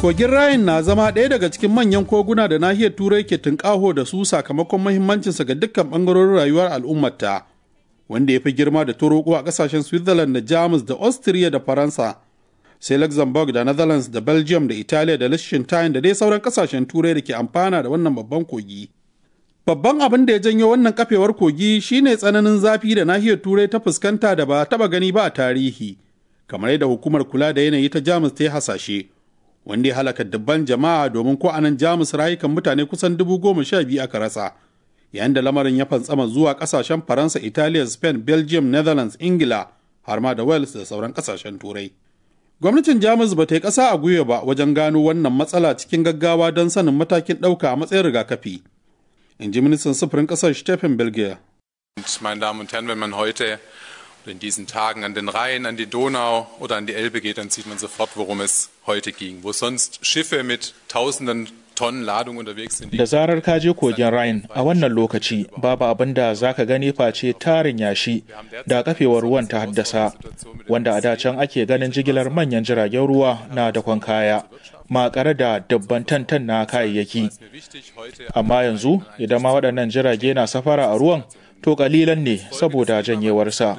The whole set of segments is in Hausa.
Kogin Rhine na zama ɗaya daga cikin manyan koguna da nahiyar Turai ke tunƙaho da su sakamakon muhimmancinsa ga dukkan ɓangarorin rayuwar al'ummarta, wanda ya fi girma da toroko a ƙasashen Switzerland da Jamus da Austria da Faransa, sai Luxembourg da Netherlands da Belgium da Italiya da Liechtenstein da dai sauran ƙasashen Turai da ke amfana da wannan babban kogi. Babban abin da ya janyo wannan kafewar kogi shine tsananin zafi da nahiyar Turai ta fuskanta da ba taɓa gani ba a tarihi, kamar yadda hukumar kula da yanayi ta Jamus ta yi hasashe, wanda ya halaka dubban jama'a domin ko anan Jamus rayukan mutane kusan 12,000 aka rasa, yayin da lamarin ya fantsama zuwa kasashen Faransa, Italiya, Spain, Belgium, Netherlands, Ingila, har ma da Wales da sauran kasashen Turai. Gwamnatin Jamus ba ta yi ƙasa a gwiwa ba wajen gano wannan matsala cikin gaggawa don sanin matakin ɗauka a matsayin rigakafi, in ji ministan sufurin ƙasar Stefan Belgier. Meine Damen und Herren, wenn man heute in diesen Tagen an den Rhein, an die Donau oder an die Elbe geht, dann sieht man sofort, worum es heute ging. Wo sonst Schiffe mit tausenden Tonnen Ladung unterwegs sind. Da zarar ka je kogin Rhine a wannan lokaci babu abin da za ka gani face tarin yashi da kafewar ruwan ta haddasa, wanda a dacen ake ganin jigilar manyan jiragen ruwa na dakon kaya makare da dabban tantan na kayayyaki. Amma yanzu idan ma waɗannan jirage na safara a ruwan, to kalilan ne saboda janyewarsa.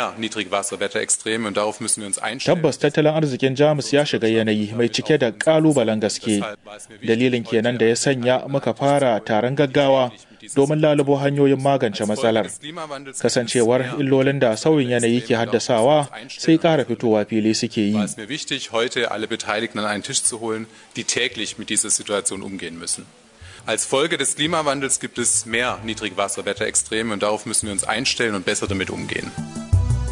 Tabbas tattalin arzikin Jamus ya shiga yanayi mai cike da kalubalen gaske. Dalilin kenan da ya sanya muka fara taron gaggawa domin lalubo hanyoyin magance matsalar. Kasancewar illolin da sauyin yanayi ke haddasawa sai ƙara fitowa fili suke yi. Als Folge des Klimawandels gibt es mehr Niedrigwasserwetterextreme und darauf müssen wir uns einstellen und besser damit umgehen.